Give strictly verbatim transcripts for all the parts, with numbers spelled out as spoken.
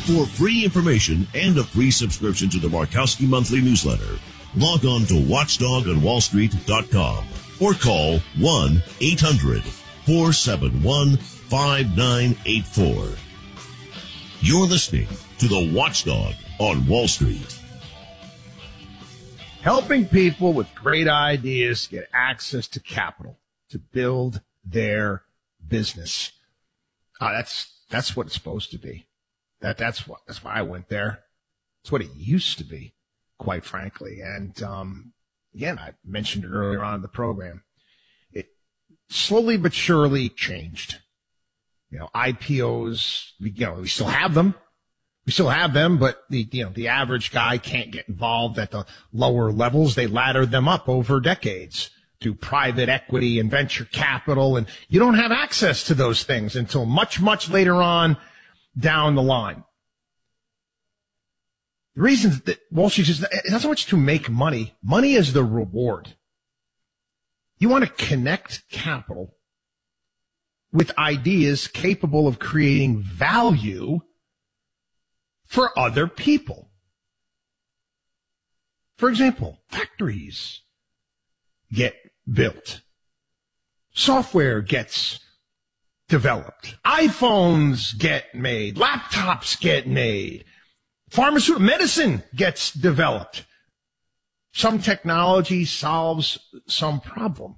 For free information and a free subscription to the Markowski Monthly Newsletter, log on to watchdog on wall street dot com or call one eight hundred four seven one five nine eight four. You're listening to the Watchdog on Wall Street. Helping people with great ideas get access to capital to build their business. Uh, that's that's what it's supposed to be. That that's what that's why I went there. It's what it used to be, quite frankly. And um, again, I mentioned it earlier on in the program. It slowly but surely changed. You know, I P Os. You know, we still have them. We still have them, but the you know the average guy can't get involved at the lower levels. They laddered them up over decades to private equity and venture capital, and you don't have access to those things until much, much later on down the line. The reason that Wall Street is it's not so much to make money. Money is the reward. You want to connect capital with ideas capable of creating value for other people. For example, factories get built. Software gets developed. iPhones get made. Laptops get made. Pharmaceutical medicine gets developed. Some technology solves some problem.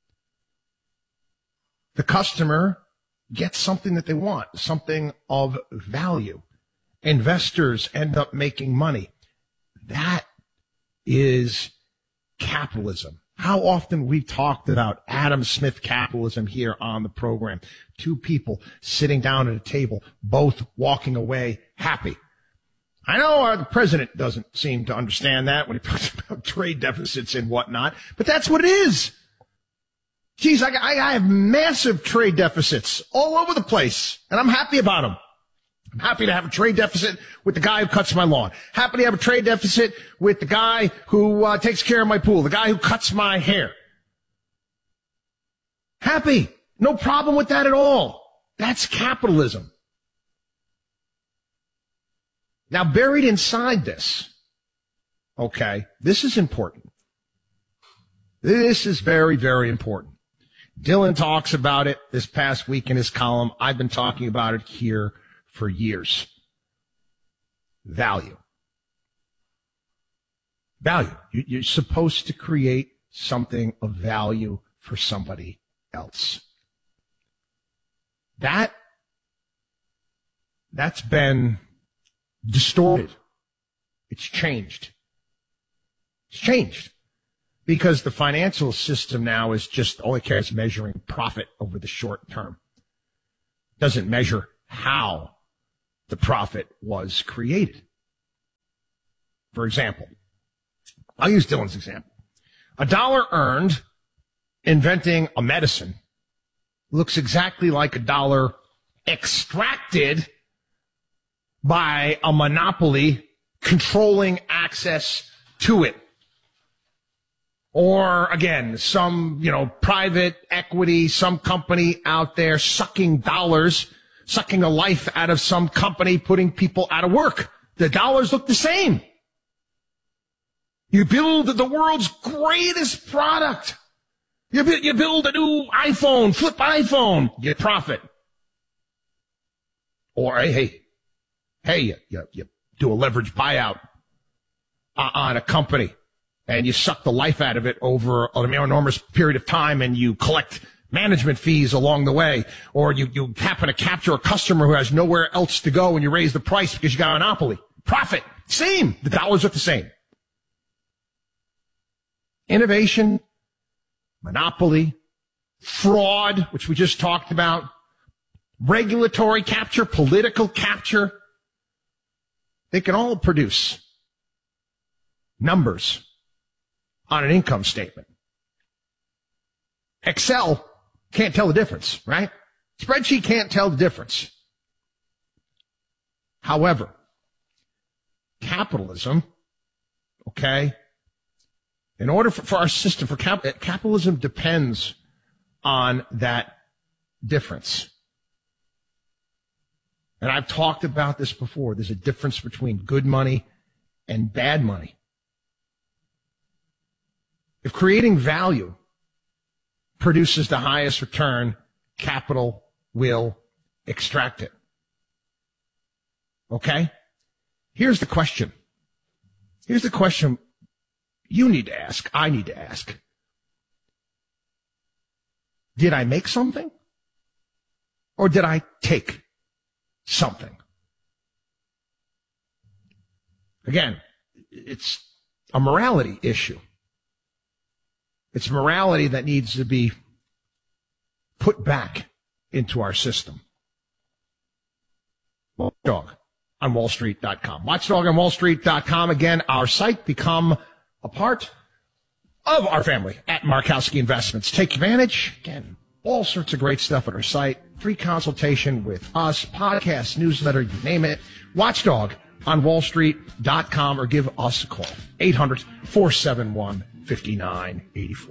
The customer gets something that they want, something of value. Investors end up making money. That is capitalism. How often we've talked about Adam Smith capitalism here on the program. Two people sitting down at a table, both walking away happy. I know our, the president doesn't seem to understand that when he talks about trade deficits and whatnot, but that's what it is. Geez, I, I, I have massive trade deficits all over the place, and I'm happy about them. I'm happy to have a trade deficit with the guy who cuts my lawn. Happy to have a trade deficit with the guy who uh, takes care of my pool, the guy who cuts my hair. Happy. No problem with that at all. That's capitalism. Now, buried inside this, okay, this is important. This is very, very important. Dylan talks about it this past week in his column. I've been talking about it here for years. Value. Value. You're supposed to create something of value for somebody else. That, that's been distorted. It's changed. It's changed because the financial system now is just all it cares measuring profit over the short term. Doesn't measure how the profit was created. For example, I'll use Dylan's example. A dollar earned inventing a medicine looks exactly like a dollar extracted by a monopoly controlling access to it. Or, again, some, you know, private equity, some company out there sucking dollars, sucking the life out of some company, putting people out of work. The dollars look the same. You build the world's greatest product. You, bu- you build a new iPhone, flip iPhone, you profit. Or, hey, hey, hey, you, you, you do a leverage buyout uh, on a company, and you suck the life out of it over an enormous period of time, and you collect management fees along the way, or you, you happen to capture a customer who has nowhere else to go, and you raise the price because you got a monopoly. Profit, same. The dollars are the same. Innovation, monopoly, fraud, which we just talked about, regulatory capture, political capture, they can all produce numbers on an income statement. Excel can't tell the difference, right? Spreadsheet can't tell the difference. However, capitalism, okay, in order for, for our system, for cap, capitalism depends on that difference. And I've talked about this before. There's a difference between good money and bad money. If creating value produces the highest return, capital will extract it. Okay? Here's the question. Here's the question you need to ask, I need to ask. Did I make something? Or did I take something? Again, it's a morality issue. It's morality that needs to be put back into our system. Watchdog on wall street dot com. Watchdog on wall street dot com. Again, our site. Become a part of our family at Markowski Investments. Take advantage. Again, all sorts of great stuff at our site. Free consultation with us, podcast, newsletter, you name it. Watchdog on wall street dot com, or give us a call. eight hundred, four seven one, five nine eight four.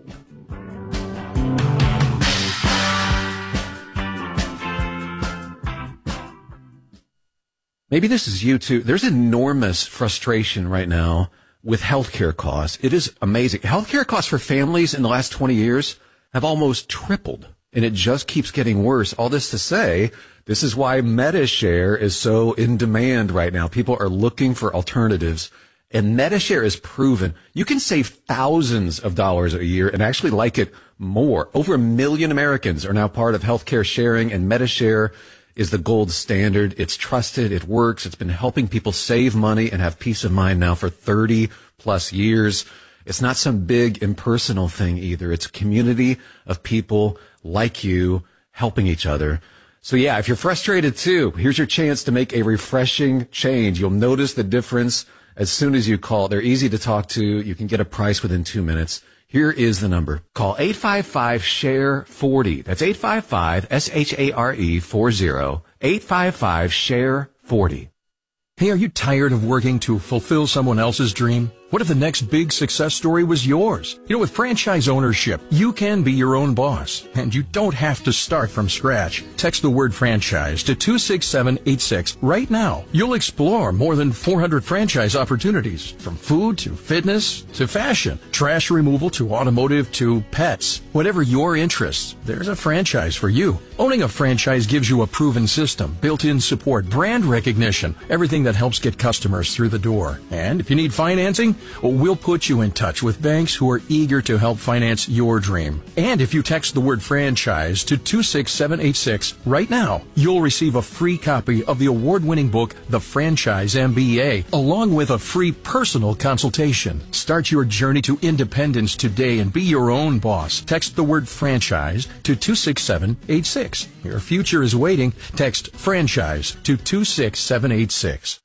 Maybe this is you too. There's enormous frustration right now with healthcare costs. It is amazing. Healthcare costs for families in the last twenty years have almost tripled, and it just keeps getting worse. All this to say, this is why MediShare is so in demand right now. People are looking for alternatives, and MediShare is proven. You can save thousands of dollars a year and actually like it more. Over a million Americans are now part of healthcare sharing, and MediShare is the gold standard. It's trusted. It works. It's been helping people save money and have peace of mind now for thirty plus years. It's not some big impersonal thing either. It's a community of people like you helping each other. So yeah, if you're frustrated too, here's your chance to make a refreshing change. You'll notice the difference as soon as you call. They're easy to talk to. You can get a price within two minutes. Here is the number. Call eight five five, S H A R E, forty. That's eight five five, S H A R E, forty. eight five five, S H A R E, forty. Hey, are you tired of working to fulfill someone else's dream? What if the next big success story was yours? You know, with franchise ownership, you can be your own boss, and you don't have to start from scratch. Text the word franchise to two six seven eight six right now. You'll explore more than four hundred franchise opportunities, from food to fitness to fashion, trash removal to automotive to pets. Whatever your interests, there's a franchise for you. Owning a franchise gives you a proven system, built-in support, brand recognition, everything that helps get customers through the door. And if you need financing, well, we'll put you in touch with banks who are eager to help finance your dream. And if you text the word franchise to two six seven eight six right now, you'll receive a free copy of the award-winning book, The Franchise M B A, along with a free personal consultation. Start your journey to independence today and be your own boss. Text the word franchise to two six seven eight six. Your future is waiting. Text franchise to two six seven eight six.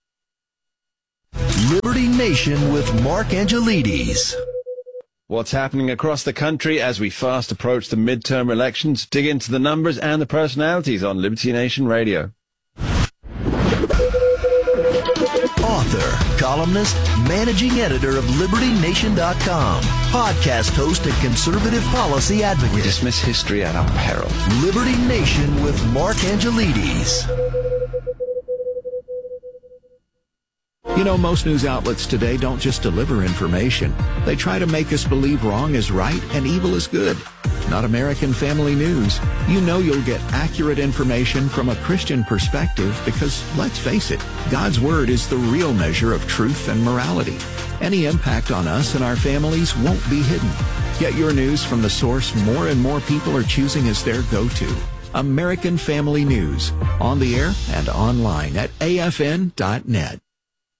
Liberty Nation with Mark Angelides. What's happening across the country as we fast approach the midterm elections? Dig into the numbers and the personalities on Liberty Nation Radio. Author, columnist, managing editor of Liberty Nation dot com, podcast host and conservative policy advocate. We dismiss history at our peril. Liberty Nation with Mark Angelides. You know, most news outlets today don't just deliver information. They try to make us believe wrong is right and evil is good. Not American Family News. You know you'll get accurate information from a Christian perspective because, let's face it, God's Word is the real measure of truth and morality. Any impact on us and our families won't be hidden. Get your news from the source more and more people are choosing as their go-to. American Family News. On the air and online at A F N dot net.